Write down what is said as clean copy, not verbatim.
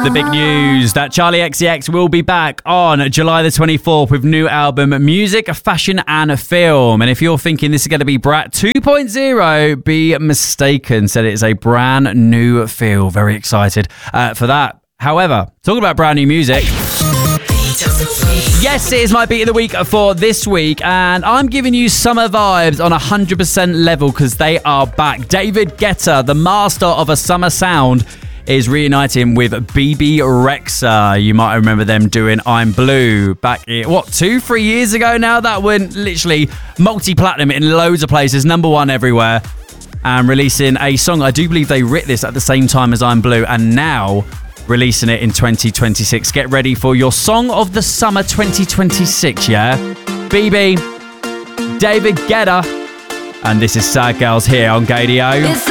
The big news that Charli XCX will be back on July the 24th with new album Music, Fashion and Film. And if you're thinking this is going to be Brat 2.0, be mistaken. Said it is a brand new feel. Very excited for that. However, talking about brand new music. Yes, it is my beat of the week for this week, and I'm giving you summer vibes on 100% level because they are back. David Guetta, the master of a summer sound, is reuniting with BB Rexa. You might remember them doing I'm Blue back, 2-3 years ago now? That went literally multi-platinum in loads of places, #1 everywhere, and releasing a song. I do believe they writ this at the same time as I'm Blue, and now releasing it in 2026. Get ready for your song of the summer 2026, yeah? BB, David Guetta, and this is Sad Girls here on Gaydio.